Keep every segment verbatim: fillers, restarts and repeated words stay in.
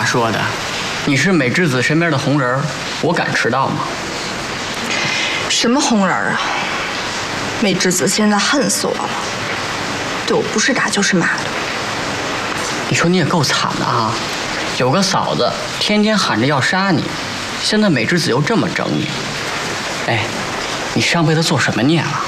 说的，你是美智子身边的红人，我敢迟到吗？ 什么红人啊？美智子现在恨死我了，对我不是打就是骂的。 你说你也够惨的啊！有个嫂子天天喊着要杀你，现在美智子又这么整你，哎，你上辈子做什么孽了？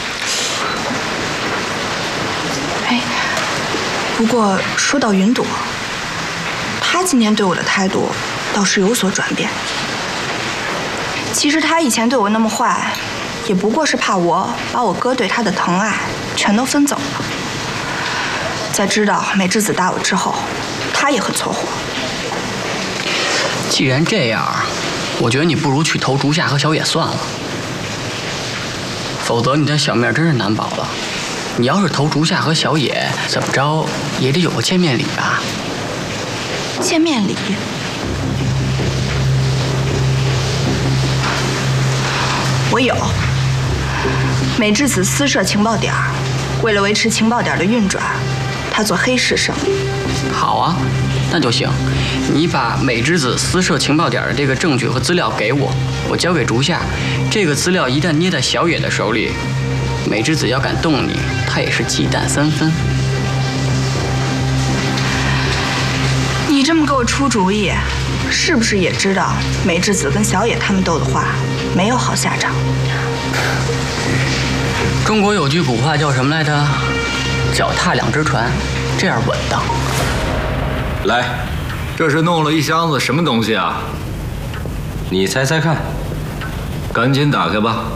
哎，不过说到云朵，她今天对我的态度倒是有所转变。其实她以前对我那么坏，也不过是怕我把我哥对她的疼爱全都分走了。在知道美智子打我之后，她也很搓火。 既然这样，我觉得你不如去投竹下和小野算了，否则你的小命真是难保了。你要是投竹下和小野，怎么着也得有个见面礼吧？ 见面礼？我有。美智子私设情报点，为了维持情报点的运转，她做黑市生意。 好啊，那就行。你把美智子私设情报点的这个证据和资料给我，我交给竹下。这个资料一旦捏在小野的手里，美智子要敢动你，她也是忌惮三分。 你这么给我出主意，是不是也知道美智子跟小野他们斗的话没有好下场？ 中国有句古话叫什么来着？脚踏两只船，这样稳当。 来，这是弄了一箱子什么东西啊？ 你猜猜看。 赶紧打开吧。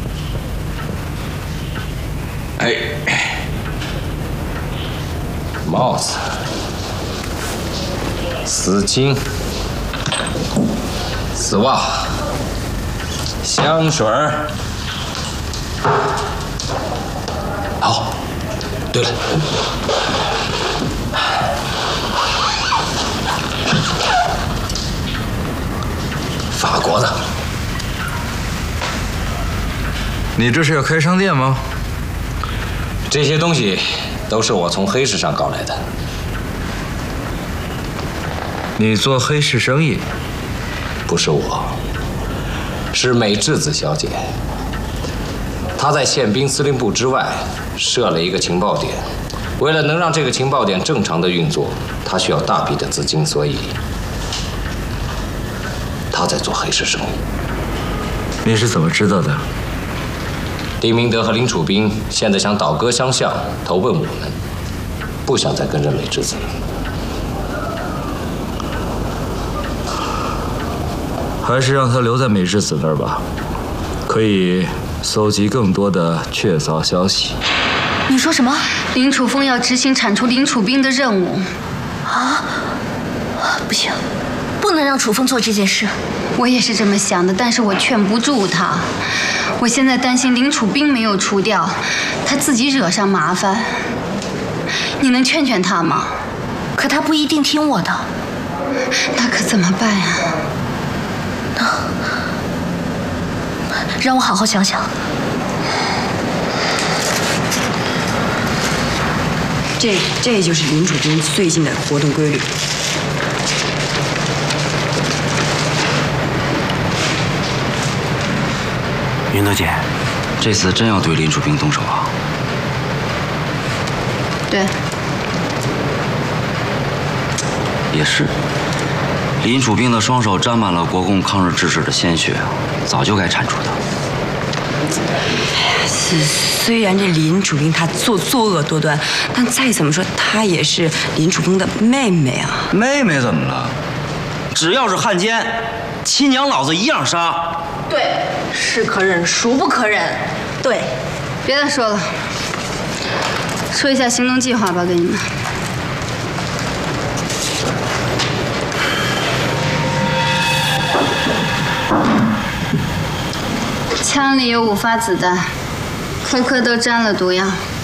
哎，帽子、丝巾、丝袜、香水儿。哦，对了，法国的。 你这是要开商店吗？ 这些东西都是我从黑市上搞来的。 你做黑市生意？ 不是我，是美智子小姐。她在宪兵司令部之外设了一个情报点，为了能让这个情报点正常的运作，她需要大笔的资金，所以她在做黑市生意。 你是怎么知道的？ 丁明德和林楚斌现在想倒戈相向，投奔我们，不想再跟着美智子了。 还是让他留在美智子那儿吧，可以搜集更多的确凿消息。 你说什么？林楚风要执行铲除林楚斌的任务？ 啊！不行，不能让楚风做这件事。 我也是这么想的，但是我劝不住他。我现在担心林楚斌没有除掉，他自己惹上麻烦。你能劝劝他吗？ 可他不一定听我的。 那可怎么办呀？ 让我好好想想。 这这就是林楚斌最近的活动规律。 云德姐，这次真要对林楚斌动手啊？ 对。 也是。林楚斌的双手沾满了国共抗日志士的鲜血，早就该铲除他。 哎呀，虽然这林楚斌他作作恶多端，但再怎么说他也是林楚峰的妹妹啊。 妹妹怎么了？只要是汉奸，亲娘老子一样杀。 对，是可忍，孰不可忍？对， 别再说了，说一下行动计划吧，给你们。枪里有五发子弹，颗颗都沾了毒药。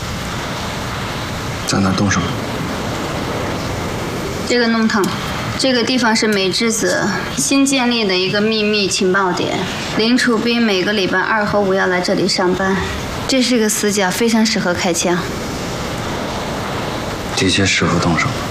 在哪动手？ 这个弄堂，这个地方是美智子新建立的一个秘密情报点。林楚斌每个礼拜二和五要来这里上班，这是个死角，非常适合开枪。 的确适合动手。